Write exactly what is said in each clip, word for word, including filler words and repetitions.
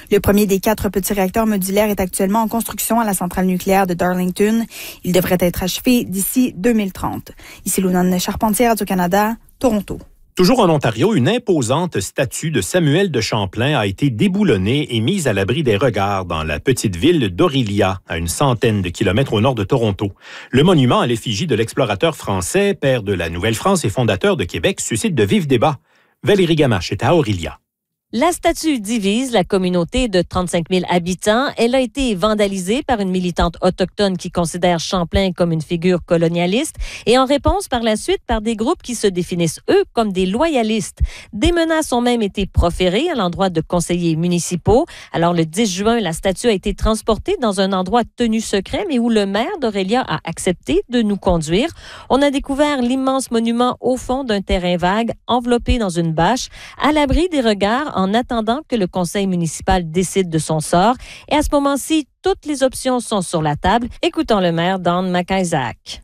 Le premier des quatre petits réacteurs modulaires est actuellement en construction à la centrale nucléaire de Darlington. Il devrait être achevé d'ici deux mille trente. Ici Lunane Charpentier, Radio-Canada, Toronto. Toujours en Ontario, une imposante statue de Samuel de Champlain a été déboulonnée et mise à l'abri des regards dans la petite ville d'Orillia, à une centaine de kilomètres au nord de Toronto. Le monument à l'effigie de l'explorateur français, père de la Nouvelle-France et fondateur de Québec, suscite de vifs débats. Valérie Gamache est à Orillia. La statue divise la communauté de trente-cinq mille habitants. Elle a été vandalisée par une militante autochtone qui considère Champlain comme une figure colonialiste et en réponse par la suite par des groupes qui se définissent, eux, comme des loyalistes. Des menaces ont même été proférées à l'endroit de conseillers municipaux. Alors, le dix juin, la statue a été transportée dans un endroit tenu secret, mais où le maire d'Orillia a accepté de nous conduire. On a découvert l'immense monument au fond d'un terrain vague, enveloppé dans une bâche, à l'abri des regards, en attendant que le conseil municipal décide de son sort. Et à ce moment-ci, toutes les options sont sur la table. Écoutons le maire, Don McIsaac.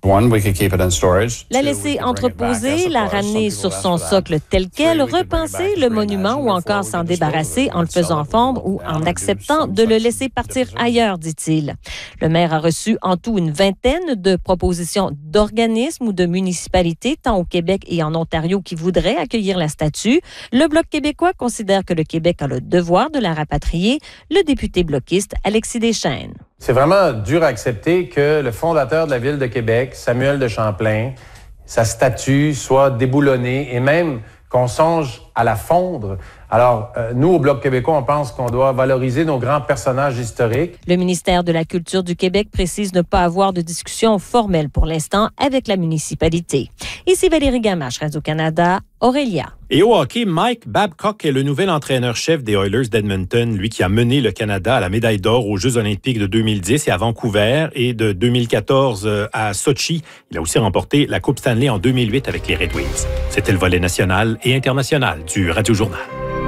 La laisser entreposer, la ramener sur son socle tel quel, repenser le monument ou encore s'en débarrasser en le faisant fondre ou en acceptant de le laisser partir ailleurs, dit-il. Le maire a reçu en tout une vingtaine de propositions d'organismes ou de municipalités, tant au Québec et en Ontario, qui voudraient accueillir la statue. Le Bloc québécois considère que le Québec a le devoir de la rapatrier. Le député bloquiste Alexis Deschamps. C'est vraiment dur à accepter que le fondateur de la ville de Québec, Samuel de Champlain, sa statue soit déboulonnée et même qu'on songe à la fondre. Alors, euh, nous, au Bloc québécois, on pense qu'on doit valoriser nos grands personnages historiques. Le ministère de la Culture du Québec précise ne pas avoir de discussion formelle pour l'instant avec la municipalité. Ici Valérie Gamache, Radio-Canada, Orillia. Et au hockey, Mike Babcock est le nouvel entraîneur-chef des Oilers d'Edmonton, lui qui a mené le Canada à la médaille d'or aux Jeux olympiques de deux mille dix et à Vancouver et de deux mille quatorze à Sochi. Il a aussi remporté la Coupe Stanley en deux mille huit avec les Red Wings. C'était le volet national et international du Radio-Journal.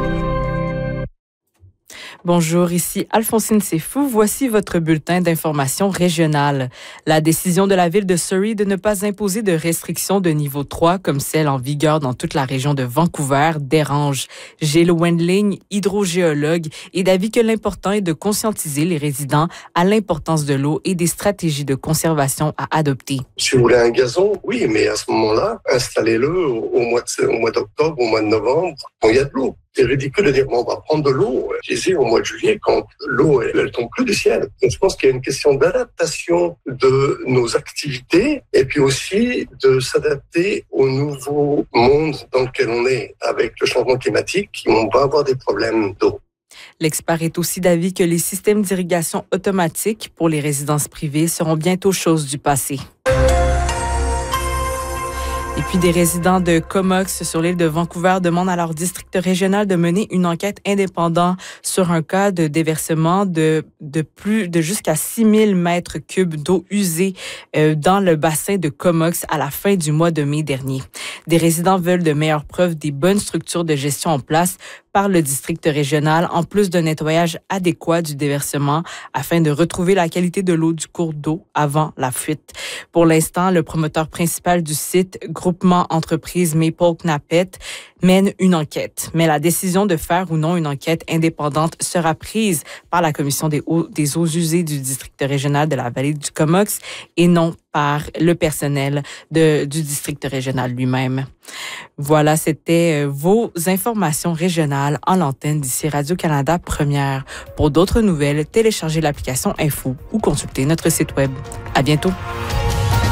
Bonjour, ici Alphonsine Sefou. Voici votre bulletin d'information régionale. La décision de la ville de Surrey de ne pas imposer de restrictions de niveau trois comme celle en vigueur dans toute la région de Vancouver dérange. Gilles Wendling, hydrogéologue, est d'avis que l'important est de conscientiser les résidents à l'importance de l'eau et des stratégies de conservation à adopter. Si vous voulez un gazon, oui, mais à ce moment-là, installez-le au mois, de, au mois d'octobre, au mois de novembre, quand il y a de l'eau. C'est ridicule de dire, bon, on va prendre de l'eau, je disais, au mois de juillet, quand l'eau, elle, elle tombe plus du ciel. Donc, je pense qu'il y a une question d'adaptation de nos activités et puis aussi de s'adapter au nouveau monde dans lequel on est. Avec le changement climatique, on va avoir des problèmes d'eau. L'expert est aussi d'avis que les systèmes d'irrigation automatiques pour les résidences privées seront bientôt chose du passé. Et puis, des résidents de Comox sur l'île de Vancouver demandent à leur district régional de mener une enquête indépendante sur un cas de déversement de, de plus de jusqu'à six mille mètres cubes d'eau usée euh, dans le bassin de Comox à la fin du mois de mai dernier. Des résidents veulent de meilleures preuves des bonnes structures de gestion en place par le district régional, en plus d'un nettoyage adéquat du déversement afin de retrouver la qualité de l'eau du cours d'eau avant la fuite. Pour l'instant, le promoteur principal du site, Groupement Entreprise Maple Knappet, mène une enquête. Mais la décision de faire ou non une enquête indépendante sera prise par la Commission des eaux, des eaux usées du district régional de la vallée du Comox et non par le personnel de, du district régional lui-même. Voilà, c'était vos informations régionales en l'antenne d'ici Radio-Canada Première. Pour d'autres nouvelles, téléchargez l'application Info ou consultez notre site web. À bientôt.